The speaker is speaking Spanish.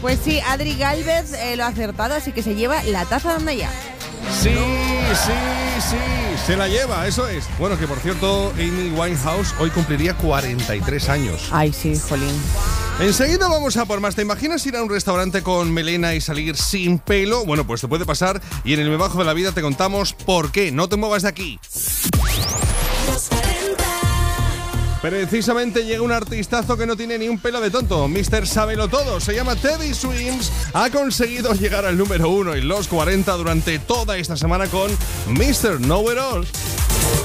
Pues sí, Adri Galvez lo ha acertado, así que se lleva la taza donde ya. Sí, se la lleva, eso es. Bueno, que por cierto, Amy Winehouse hoy cumpliría 43 años. Ay, sí, jolín. Enseguida vamos a por más. ¿Te imaginas ir a un restaurante con melena y salir sin pelo? Bueno, pues te puede pasar y en el Me Bajo de la Vida te contamos por qué. No te muevas de aquí. Precisamente llega un artistazo que no tiene ni un pelo de tonto. Mr. Sábelo Todo, se llama Teddy Swims. Ha conseguido llegar al número 1 en los 40 durante toda esta semana con Mr. Know It All.